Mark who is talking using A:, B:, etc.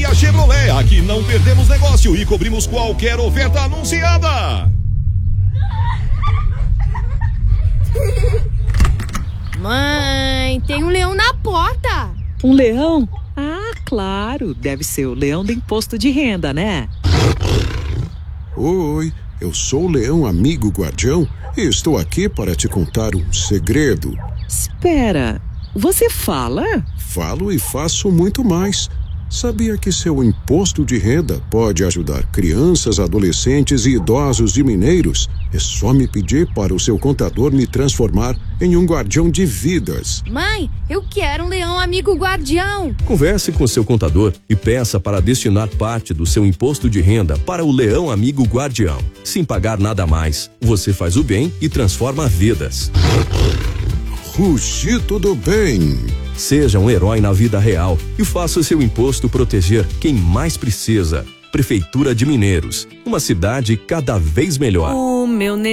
A: Feira Chevrolet. Aqui não perdemos negócio e cobrimos qualquer oferta anunciada.
B: Mãe, tem um leão na porta.
C: Um leão? Ah, claro, deve ser o leão do imposto de renda, né?
D: Oi, eu sou o leão amigo guardião e estou aqui para te contar um segredo.
C: Espera, você fala?
D: Falo e faço muito mais. Sabia que seu imposto de renda pode ajudar crianças, adolescentes e idosos de Mineiros? É só me pedir para o seu contador me transformar em um guardião de vidas.
B: Mãe, eu quero um leão amigo guardião.
E: Converse com seu contador e peça para destinar parte do seu imposto de renda para o Leão Amigo Guardião. Sem pagar nada mais, você faz o bem e transforma vidas.
D: Rugido do bem.
E: Seja um herói na vida real e faça o seu imposto proteger quem mais precisa. Prefeitura de Mineiros, uma cidade cada vez melhor.
C: O meu